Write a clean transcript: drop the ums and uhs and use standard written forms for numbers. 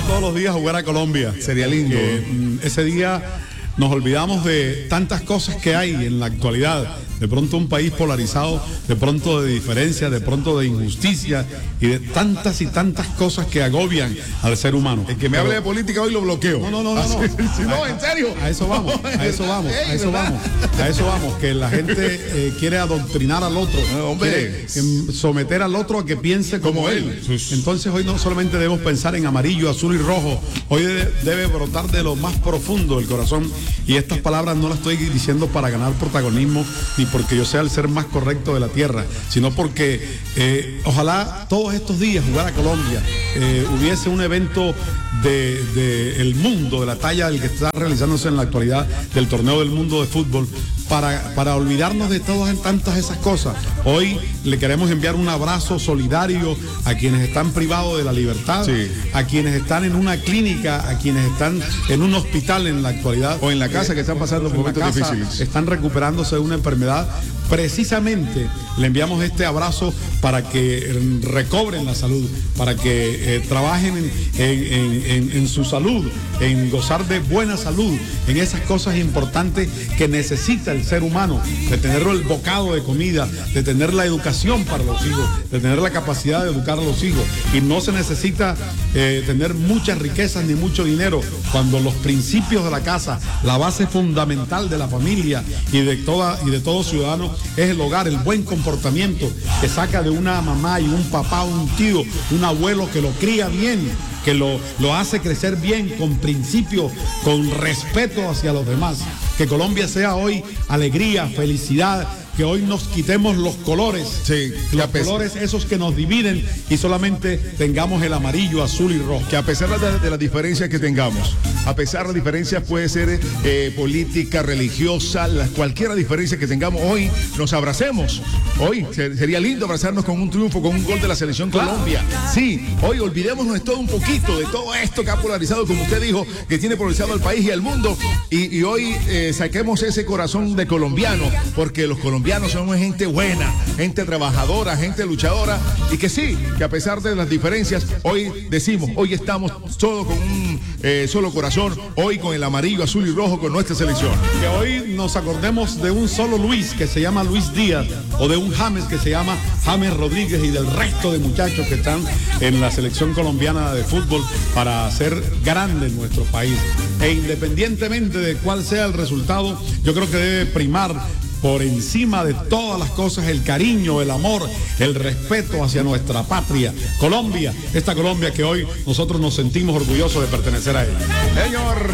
todos los días a jugar a Colombia. Sería lindo. Ese día nos olvidamos de tantas cosas que hay en la actualidad. De pronto un país polarizado, de pronto de diferencia, de pronto de injusticia y de tantas y tantas cosas que agobian al ser humano. El que me hable de política hoy lo bloqueo. No. No, en serio. A eso vamos, que la gente quiere adoctrinar al otro, quiere someter al otro a que piense como él. Entonces hoy no solamente debemos pensar en amarillo, azul y rojo, hoy debe brotar de lo más profundo del corazón, y estas palabras no las estoy diciendo para ganar protagonismo, ni porque yo sea el ser más correcto de la tierra, sino porque ojalá todos estos días jugar a Colombia, hubiese un evento del mundo, de la talla del que está realizándose en la actualidad, del torneo del mundo de fútbol, para olvidarnos de todas tantas esas cosas. Hoy le queremos enviar un abrazo solidario a quienes están privados de la libertad, a quienes están en una clínica, a quienes están en un hospital en la actualidad, o en la casa, que están pasando momentos difíciles, están recuperándose de una enfermedad. Precisamente le enviamos este abrazo para que recobren la salud, para que trabajen en su salud, en gozar de buena salud, en esas cosas importantes que necesita el ser humano, de tener el bocado de comida, de tener la educación para los hijos, de tener la capacidad de educar a los hijos. Y no se necesita tener muchas riquezas ni mucho dinero, cuando los principios de la casa, la base fundamental de la familia y de todo ciudadano, es el hogar, el buen comportamiento que saca de una mamá y un papá, un tío, un abuelo que lo cría bien, que lo hace crecer bien, con principios, con respeto hacia los demás. Que Colombia sea hoy alegría, felicidad, que hoy nos quitemos los colores, los colores esos que nos dividen, y solamente tengamos el amarillo, azul y rojo. Que a pesar de las diferencias que tengamos, a pesar de las diferencias, puede ser política, religiosa, cualquier diferencia que tengamos, hoy nos abracemos. Hoy sería lindo abrazarnos con un triunfo, con un gol de la selección Colombia. Sí, hoy olvidémonos de todo un poquito, de todo esto que ha polarizado, como usted dijo, que tiene polarizado al país y al mundo, y hoy saquemos ese corazón de colombiano, porque los colombianos somos gente buena, gente trabajadora, gente luchadora, y que sí, que a pesar de las diferencias, hoy decimos, hoy estamos todos con un solo corazón, hoy con el amarillo, azul y rojo con nuestra selección. Que hoy nos acordemos de un solo Luis, que se llama Luis Díaz, o de un James que se llama James Rodríguez, y del resto de muchachos que están en la selección colombiana de fútbol para hacer grande nuestro país. E independientemente de cuál sea el resultado, yo creo que debe primar por encima de todas las cosas el cariño, el amor, el respeto hacia nuestra patria, Colombia, esta Colombia que hoy nosotros nos sentimos orgullosos de pertenecer a ella. Señor